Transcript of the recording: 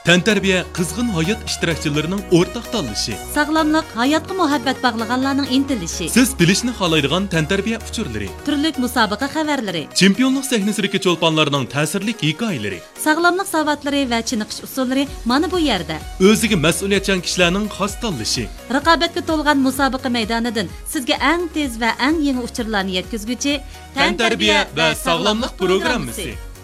Tantarbiya qizg'in hayot ishtirokchilarining o'rtaq tanlashi. Sog'lomlik hayotga muhabbat bog'laganlarning intilishi. Siz bilishni xohlaydigan tantarbiya uchurlari. Turli musobaqa xabarlari. Chempionlik sahnasidagi cho'lponlarning ta'sirli hikoyalari. Sog'lomlik savotlari va chiniqish usullari mana bu yerda. O'ziga mas'uliyatchan kishilarning xos tanlashi. Raqobatga to'lgan musobaqa maydonidan sizga eng tez va eng yangi uchurlarni yetkazguchi Tantarbiya va sog'lomlik programmasi.